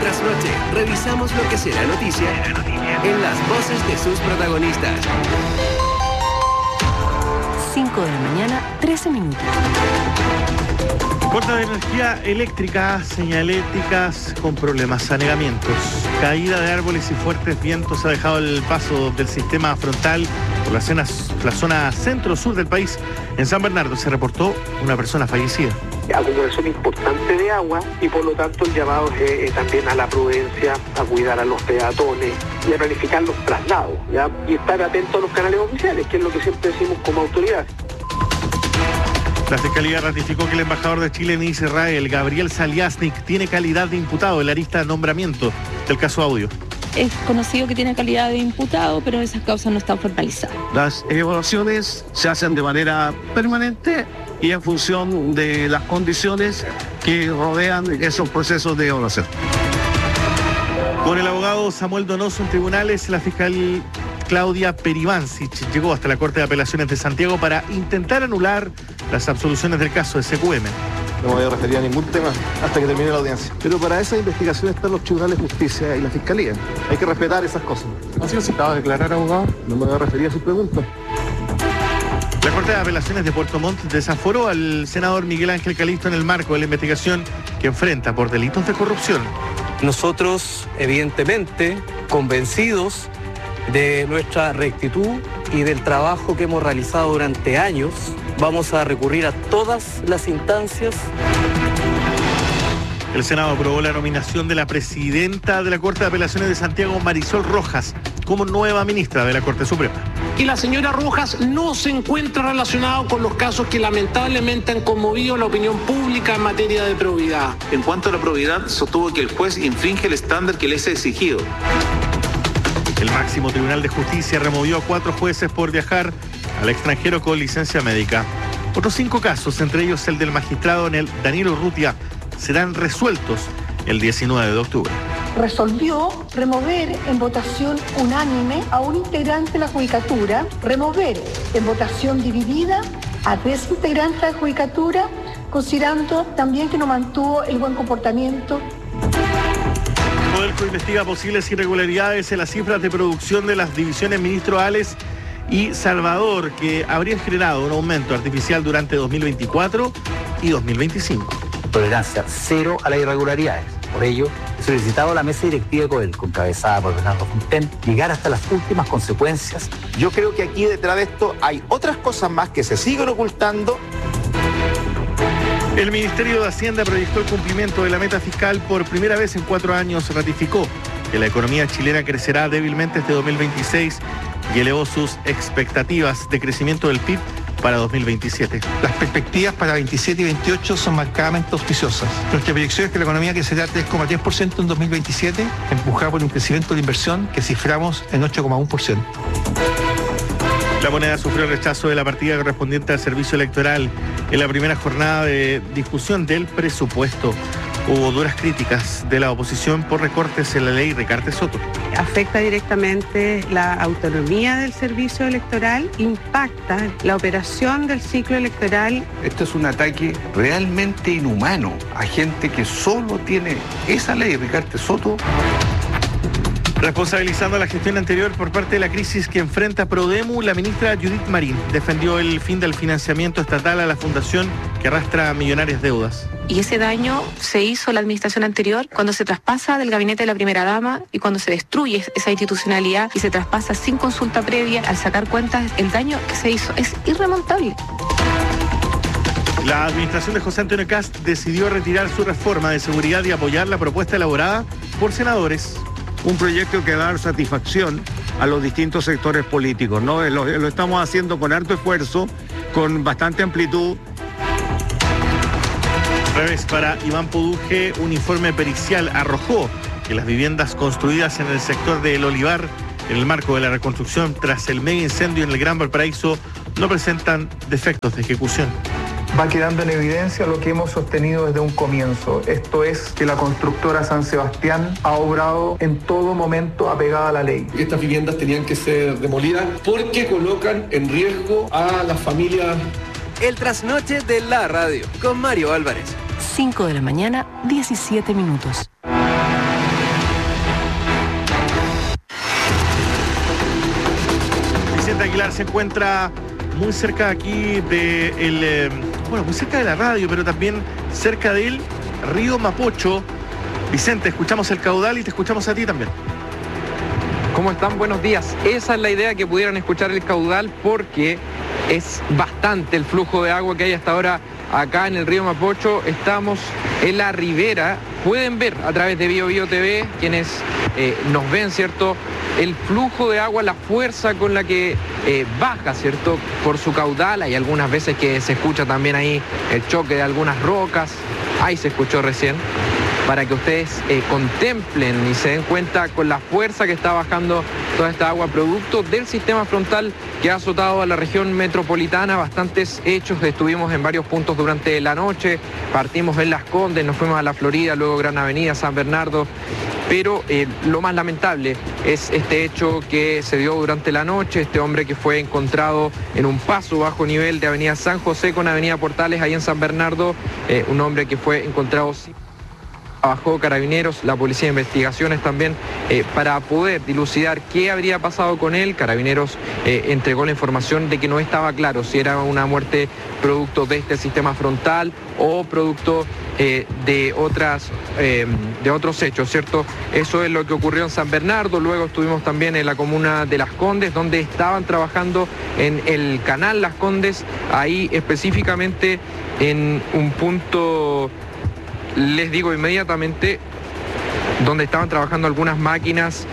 Trasnoche revisamos lo que será noticia en las voces de sus protagonistas. 5 de la mañana, 13 minutos. Corta de energía eléctrica, señaléticas con problemas, anegamientos. Caída de árboles y fuertes vientos ha dejado el paso del sistema frontal por la zona centro-sur del país. En San Bernardo se reportó una persona fallecida. Acumulación importante de agua y por lo tanto el llamado es también a la prudencia, a cuidar a los peatones y a planificar los traslados, ¿ya? Y estar atento a los canales oficiales, que es lo que siempre decimos como autoridad. La Fiscalía ratificó que el embajador de Chile en Israel, Gabriel Saliasnik, tiene calidad de imputado en la lista de nombramiento del caso Audio. Es conocido que tiene calidad de imputado, pero esas causas no están formalizadas. Las evaluaciones se hacen de manera permanente y en función de las condiciones que rodean esos procesos de evaluación. Con el abogado Samuel Donoso en tribunales, la fiscal Claudia Peribancic llegó hasta la Corte de Apelaciones de Santiago para intentar anular las absoluciones del caso de SQM. No me voy a referir a ningún tema hasta que termine la audiencia. Pero para esa investigación están los tribunales de justicia y la fiscalía. Hay que respetar esas cosas. ¿Ha sido citado a declarar, abogado? No me voy a referir a sus preguntas. La Corte de Apelaciones de Puerto Montt desaforó al senador Miguel Ángel Calisto en el marco de la investigación que enfrenta por delitos de corrupción. Nosotros, evidentemente, convencidos de nuestra rectitud y del trabajo que hemos realizado durante años, vamos a recurrir a todas las instancias. El Senado aprobó la nominación de la presidenta de la Corte de Apelaciones de Santiago, Marisol Rojas, como nueva ministra de la Corte Suprema. Y la señora Rojas no se encuentra relacionado con los casos que lamentablemente han conmovido la opinión pública en materia de probidad. En cuanto a la probidad, sostuvo que el juez infringe el estándar que le es exigido. El máximo tribunal de justicia removió a 4 jueces por viajar al extranjero con licencia médica. Otros 5 casos, entre ellos el del magistrado Daniel Urrutia, serán resueltos el 19 de octubre. Resolvió remover en votación unánime a un integrante de la Judicatura, remover en votación dividida a 3 integrantes de la Judicatura, considerando también que no mantuvo el buen comportamiento. Codelco investiga posibles irregularidades en las cifras de producción de las divisiones Ministro Ales y Salvador, que habrían generado un aumento artificial durante 2024 y 2025. Tolerancia cero a las irregularidades. Por ello, he solicitado a la mesa directiva de Codelco, encabezada por Bernardo Fonten, llegar hasta las últimas consecuencias. Yo creo que aquí detrás de esto hay otras cosas más que se siguen ocultando. El Ministerio de Hacienda proyectó el cumplimiento de la meta fiscal por primera vez en 4 años. Ratificó que la economía chilena crecerá débilmente este 2026 y elevó sus expectativas de crecimiento del PIB para 2027. Las perspectivas para 27 y 28 son marcadamente auspiciosas. Nuestra proyección es que la economía crecerá 3,3% en 2027, empujada por un crecimiento de inversión que ciframos en 8,1%. La moneda sufrió el rechazo de la partida correspondiente al servicio electoral en la primera jornada de discusión del presupuesto. Hubo duras críticas de la oposición por recortes en la ley Recarte Soto. Afecta directamente la autonomía del servicio electoral, impacta la operación del ciclo electoral. Esto es un ataque realmente inhumano a gente que solo tiene esa ley Recarte Soto. Responsabilizando a la gestión anterior por parte de la crisis que enfrenta Prodemu, la ministra Judith Marín defendió el fin del financiamiento estatal a la fundación que arrastra millonarias deudas. Y ese daño se hizo la administración anterior cuando se traspasa del gabinete de la primera dama y cuando se destruye esa institucionalidad y se traspasa sin consulta previa al sacar cuentas, el daño que se hizo es irremontable. La administración de José Antonio Kast decidió retirar su reforma de seguridad y apoyar la propuesta elaborada por senadores. Un proyecto que va a dar satisfacción a los distintos sectores políticos, ¿no? Lo estamos haciendo con harto esfuerzo, con bastante amplitud. Revés para Iván Poduje, un informe pericial arrojó que las viviendas construidas en el sector del Olivar, en el marco de la reconstrucción tras el mega incendio en el Gran Valparaíso, no presentan defectos de ejecución. Va quedando en evidencia lo que hemos sostenido desde un comienzo. Esto es que la constructora San Sebastián ha obrado en todo momento apegada a la ley. Estas viviendas tenían que ser demolidas porque colocan en riesgo a las familias. El trasnoche de la radio con Mario Álvarez. 5 de la mañana, 17 minutos. Vicente Aguilar se encuentra muy cerca aquí de muy cerca de la radio, pero también cerca del río Mapocho. Vicente, escuchamos el caudal y te escuchamos a ti también. ¿Cómo están? Buenos días. Esa es la idea, que pudieran escuchar el caudal, porque es bastante el flujo de agua que hay hasta ahora acá en el río Mapocho. Estamos en la ribera. Pueden ver a través de Bio Bio TV, quienes nos ven, ¿cierto?, el flujo de agua, la fuerza con la que baja, ¿cierto?, por su caudal. Hay algunas veces que se escucha también ahí el choque de algunas rocas. Ahí se escuchó recién, para que ustedes contemplen y se den cuenta con la fuerza que está bajando toda esta agua, producto del sistema frontal que ha azotado a la región metropolitana. Bastantes hechos, estuvimos en varios puntos durante la noche, partimos en Las Condes, nos fuimos a La Florida, luego Gran Avenida, San Bernardo, pero lo más lamentable es este hecho que se dio durante la noche, este hombre que fue encontrado en un paso bajo nivel de Avenida San José con Avenida Portales, ahí en San Bernardo, un hombre que fue encontrado. Trabajó Carabineros, la Policía de Investigaciones también, para poder dilucidar qué habría pasado con él. Carabineros entregó la información de que no estaba claro si era una muerte producto de este sistema frontal o producto de otros hechos, ¿cierto? Eso es lo que ocurrió en San Bernardo. Luego estuvimos también en la comuna de Las Condes, donde estaban trabajando en el canal Las Condes, ahí específicamente en un punto, les digo inmediatamente, donde estaban trabajando algunas máquinas,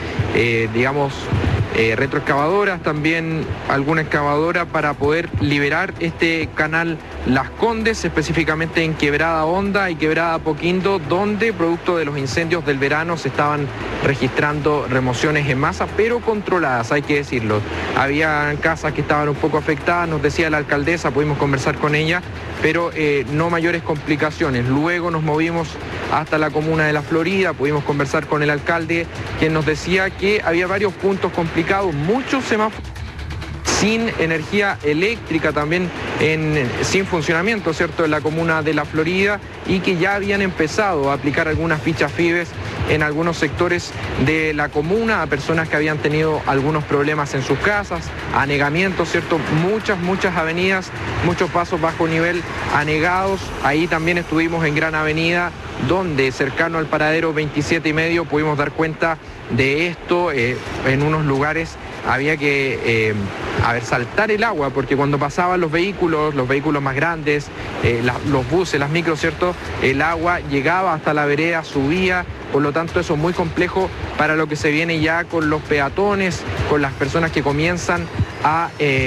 retroexcavadoras, también alguna excavadora para poder liberar este canal Las Condes, específicamente en Quebrada Honda y Quebrada Apoquindo, donde producto de los incendios del verano se estaban registrando remociones en masa, pero controladas, hay que decirlo. Había casas que estaban un poco afectadas, nos decía la alcaldesa, pudimos conversar con ella, pero no mayores complicaciones. Luego nos movimos hasta la comuna de La Florida, pudimos conversar con el alcalde, quien nos decía que había varios puntos complicados, muchos semáforos sin energía eléctrica, también sin funcionamiento, ¿cierto?, en la comuna de La Florida, y que ya habían empezado a aplicar algunas fichas FIBES en algunos sectores de la comuna a personas que habían tenido algunos problemas en sus casas, anegamientos, ¿cierto?, muchas avenidas, muchos pasos bajo nivel anegados. Ahí también estuvimos en Gran Avenida, donde cercano al paradero 27,5 pudimos dar cuenta de esto. En unos lugares había que saltar el agua, porque cuando pasaban los vehículos más grandes, los buses, las micros, ¿cierto?, el agua llegaba hasta la vereda, subía. Por lo tanto, eso es muy complejo para lo que se viene ya con los peatones, con las personas que comienzan a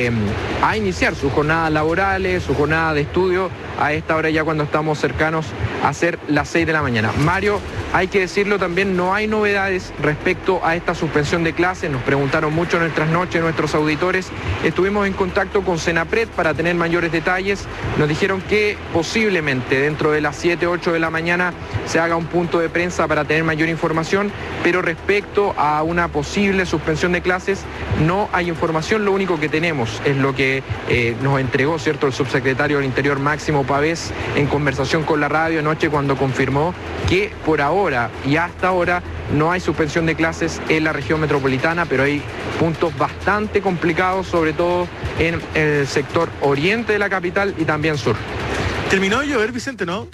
iniciar sus jornadas laborales, su jornada de estudio, a esta hora ya cuando estamos cercanos a ser las 6 de la mañana. Mario, hay que decirlo también, no hay novedades respecto a esta suspensión de clases. Nos preguntaron mucho en nuestras noches nuestros auditores. Estuvimos en contacto con Senapred para tener mayores detalles. Nos dijeron que posiblemente dentro de las 7, 8 de la mañana se haga un punto de prensa para tener mayor información, pero respecto a una posible suspensión de clases no hay información. Lo único que tenemos es lo que nos entregó, ¿cierto?, el subsecretario del Interior, Máximo Pavés, en conversación con la radio anoche, cuando confirmó que por ahora y hasta ahora no hay suspensión de clases en la región metropolitana, pero hay puntos bastante complicados, sobre todo en el sector oriente de la capital y también sur. ¿Terminó de llover, Vicente, no?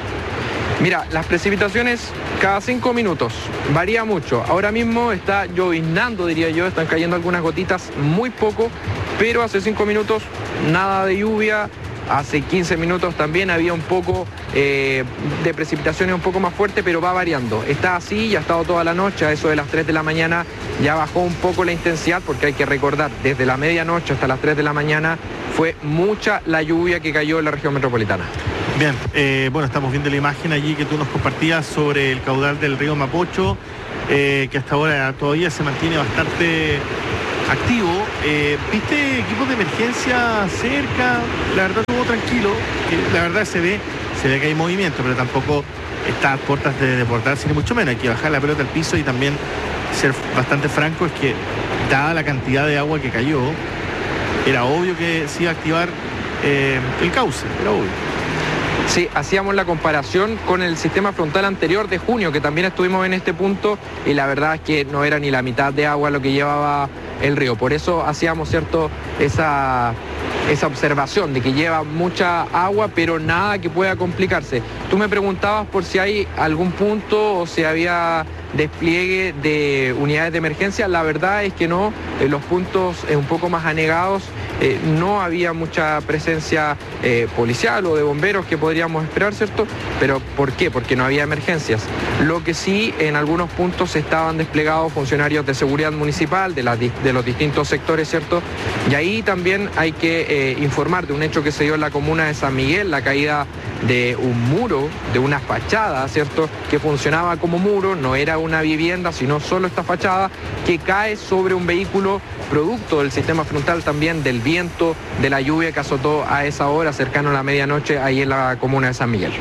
Mira, las precipitaciones cada 5 minutos, varía mucho. Ahora mismo está lloviznando, diría yo, están cayendo algunas gotitas, muy poco, pero hace 5 minutos nada de lluvia. Hace 15 minutos también había un poco de precipitaciones un poco más fuerte, pero va variando. Está así, ya ha estado toda la noche, a eso de las 3 de la mañana ya bajó un poco la intensidad, porque hay que recordar, desde la medianoche hasta las 3 de la mañana fue mucha la lluvia que cayó en la región metropolitana. Bien, estamos viendo la imagen allí que tú nos compartías sobre el caudal del río Mapocho, que hasta ahora todavía se mantiene bastante activo. ¿Viste equipos de emergencia cerca? La verdad estuvo tranquilo, la verdad se ve que hay movimiento, pero tampoco está a puertas de desbordarse, ni mucho menos. Hay que bajar la pelota al piso y también ser bastante franco, es que dada la cantidad de agua que cayó, era obvio que se iba a activar el cauce, era obvio. Sí, hacíamos la comparación con el sistema frontal anterior de junio, que también estuvimos en este punto, y la verdad es que no era ni la mitad de agua lo que llevaba el río. Por eso hacíamos, ¿cierto?, esa observación de que lleva mucha agua, pero nada que pueda complicarse. Tú me preguntabas por si hay algún punto o si había despliegue de unidades de emergencia. La verdad es que no, en los puntos un poco más anegados no había mucha presencia policial o de bomberos que podríamos esperar, ¿cierto? Pero ¿por qué? Porque no había emergencias. Lo que sí, en algunos puntos estaban desplegados funcionarios de seguridad municipal, de los distintos sectores, ¿cierto? Y ahí también hay que informar de un hecho que se dio en la comuna de San Miguel, la caída de un muro, de una fachada, ¿cierto?, que funcionaba como muro, no era una vivienda, sino solo esta fachada, que cae sobre un vehículo producto del sistema frontal, también del viento, de la lluvia que azotó a esa hora, cercano a la medianoche, ahí en la comuna de San Miguel.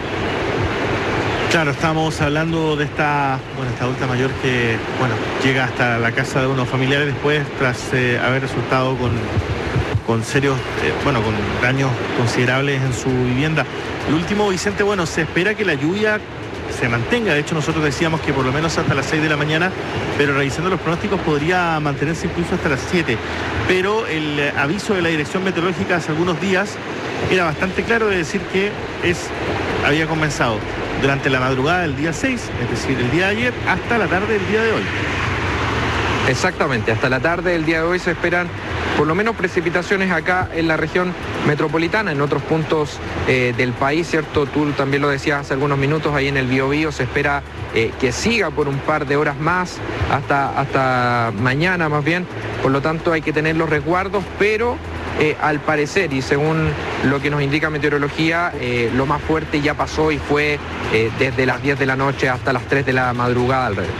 Claro, estamos hablando de esta adulta mayor que, llega hasta la casa de unos familiares después, tras haber resultado con serios, con daños considerables en su vivienda. Lo último, Vicente, se espera que la lluvia se mantenga. De hecho, nosotros decíamos que por lo menos hasta las 6 de la mañana, pero revisando los pronósticos podría mantenerse incluso hasta las 7. Pero el aviso de la Dirección Meteorológica hace algunos días era bastante claro de decir que había comenzado durante la madrugada del día 6, es decir, el día de ayer, hasta la tarde del día de hoy. Exactamente, hasta la tarde del día de hoy se esperan por lo menos precipitaciones acá en la región metropolitana, en otros puntos del país, ¿cierto? Tú también lo decías hace algunos minutos, ahí en el Biobío se espera que siga por un par de horas más, hasta mañana más bien, por lo tanto hay que tener los resguardos, pero al parecer, y según lo que nos indica meteorología, lo más fuerte ya pasó y fue desde las 10 de la noche hasta las 3 de la madrugada alrededor.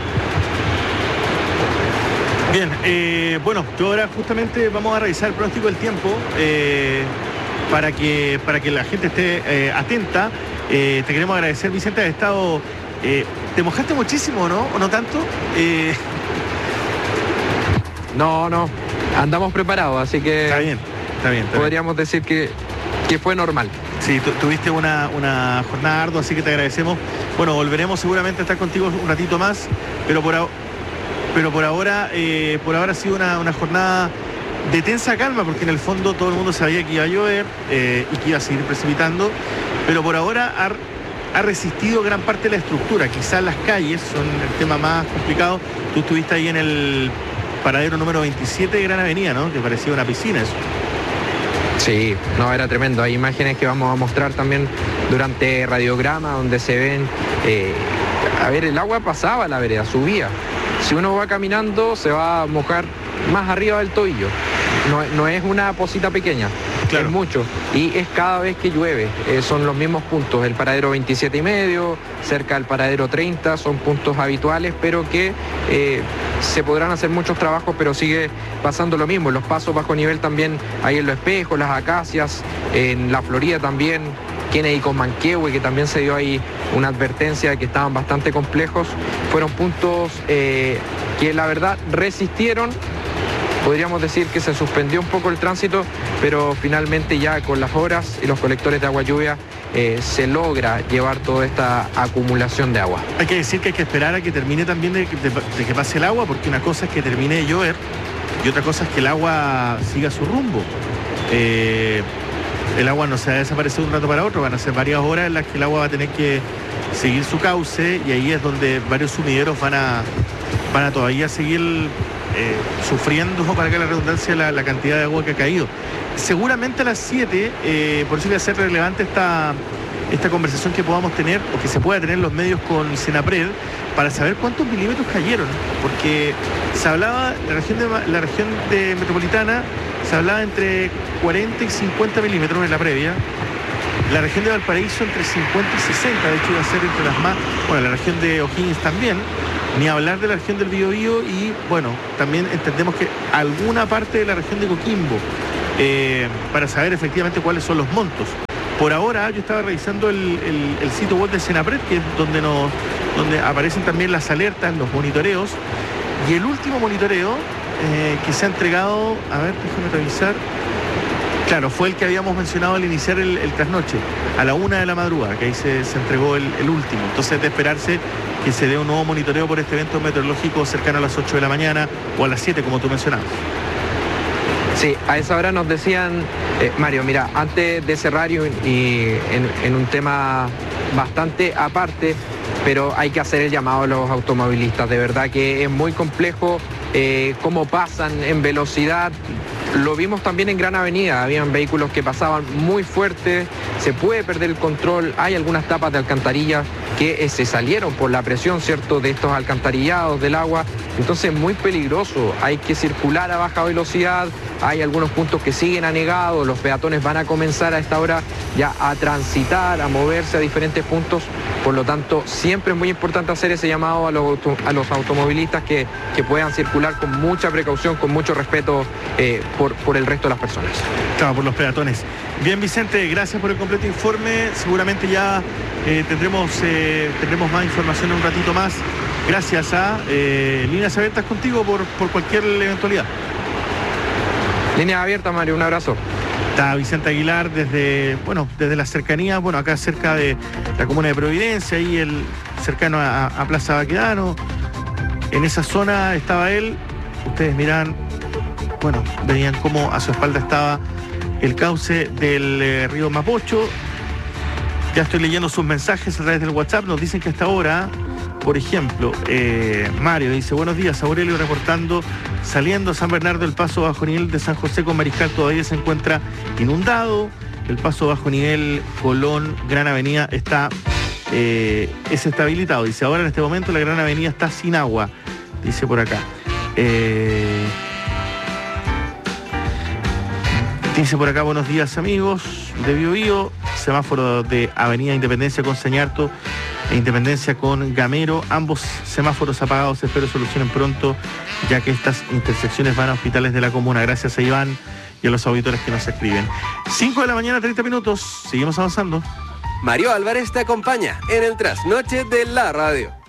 Bien, yo ahora justamente vamos a revisar el pronóstico del tiempo para que la gente esté atenta. Te queremos agradecer, Vicente, has estado... ¿te mojaste muchísimo, no? ¿O no tanto? No, andamos preparados, así que... Está bien. Podríamos decir que fue normal. Sí, tuviste una jornada ardua, así que te agradecemos. Volveremos seguramente a estar contigo un ratito más, pero por ahora ha sido una jornada de tensa calma, porque en el fondo todo el mundo sabía que iba a llover y que iba a seguir precipitando, pero por ahora ha resistido gran parte de la estructura. Quizás las calles son el tema más complicado. Tú estuviste ahí en el paradero número 27 de Gran Avenida, ¿no? Que parecía una piscina eso. Sí, era tremendo. Hay imágenes que vamos a mostrar también durante radiograma, donde se ven... el agua pasaba a la vereda, subía. Si uno va caminando, se va a mojar más arriba del tobillo. No es una posita pequeña, claro. Es mucho. Y es cada vez que llueve. Son los mismos puntos. El paradero 27 y medio, cerca del paradero 30, son puntos habituales, pero que se podrán hacer muchos trabajos, pero sigue pasando lo mismo. Los pasos bajo nivel también hay en Los Espejos, las Acacias, en la Florida también, Kennedy con Manquehue, que también se dio ahí una advertencia de que estaban bastante complejos. Fueron puntos que la verdad resistieron. Podríamos decir que se suspendió un poco el tránsito, pero finalmente ya con las horas y los colectores de agua lluvia se logra llevar toda esta acumulación de agua. Hay que decir que hay que esperar a que termine también de que pase el agua, porque una cosa es que termine de llover y otra cosa es que el agua siga su rumbo. El agua no se va a desaparecer de un rato para otro, van a ser varias horas en las que el agua va a tener que seguir su cauce, y ahí es donde varios sumideros van a todavía seguir sufriendo, para que la redundancia, la cantidad de agua que ha caído. Seguramente a las 7, por eso voy a hacer relevante esta conversación que podamos tener, o que se pueda tener los medios con Senapred, para saber cuántos milímetros cayeron, porque se hablaba, la región de metropolitana, se hablaba entre 40 y 50 milímetros en la previa. La región de Valparaíso entre 50 y 60, de hecho iba a ser entre las más... la región de O'Higgins también, ni hablar de la región del Biobío, y también entendemos que alguna parte de la región de Coquimbo, para saber efectivamente cuáles son los montos. Por ahora yo estaba revisando el sitio web de Senapred, que es donde aparecen también las alertas, los monitoreos, y el último monitoreo que se ha entregado, a ver, déjame revisar. Claro, fue el que habíamos mencionado al iniciar el trasnoche, a la 1 de la madrugada, que ahí se entregó el último. Entonces es de esperarse que se dé un nuevo monitoreo por este evento meteorológico cercano a las 8 de la mañana o a las 7, como tú mencionabas. Sí, a esa hora nos decían, Mario, mira, antes de cerrar y en un tema bastante aparte, pero hay que hacer el llamado a los automovilistas. De verdad que es muy complejo cómo pasan en velocidad. Lo vimos también en Gran Avenida, habían vehículos que pasaban muy fuerte, se puede perder el control, hay algunas tapas de alcantarilla que se salieron por la presión, ¿cierto?, de estos alcantarillados del agua, entonces muy peligroso, hay que circular a baja velocidad, hay algunos puntos que siguen anegados, los peatones van a comenzar a esta hora ya a transitar, a moverse a diferentes puntos, por lo tanto siempre es muy importante hacer ese llamado a los automovilistas que puedan circular con mucha precaución, con mucho respeto por el resto de las personas. Claro, por los peatones. Bien, Vicente, gracias por el completo informe. Seguramente ya tendremos más información en un ratito más. Gracias a líneas abiertas contigo por cualquier eventualidad. Líneas abiertas, Mario, un abrazo. Está Vicente Aguilar desde la cercanía, acá cerca de la comuna de Providencia, ahí cercano a Plaza Baquedano. En esa zona estaba él. Ustedes miran, veían cómo a su espalda estaba el cauce del río Mapocho. Ya estoy leyendo sus mensajes a través del WhatsApp. Nos dicen que hasta ahora, por ejemplo, Mario dice: buenos días, Aurelio reportando, saliendo San Bernardo, el paso bajo nivel de San José con Mariscal todavía se encuentra inundado. El paso bajo nivel Colón, Gran Avenida es estabilizado. Dice: ahora en este momento la Gran Avenida está sin agua, dice por acá. Dice por acá: buenos días, amigos de Biobío, semáforo de Avenida Independencia con Señarto e Independencia con Gamero, ambos semáforos apagados, espero solucionen pronto, ya que estas intersecciones van a hospitales de la comuna. Gracias a Iván y a los auditores que nos escriben. 5 de la mañana, 30 minutos, seguimos avanzando. Mario Álvarez te acompaña en el trasnoche de la radio.